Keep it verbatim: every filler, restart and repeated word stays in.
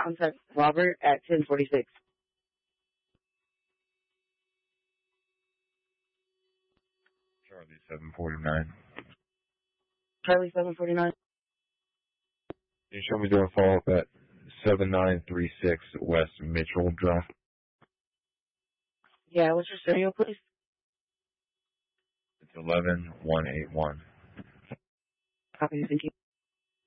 contact Robert at ten forty-six. Charlie seven forty-nine. Charlie seven forty-nine. Can you show me doing follow-up at seven nine three six West Mitchell Drive? Yeah, what's your serial, please? It's eleven one eight one. Copy, thank you.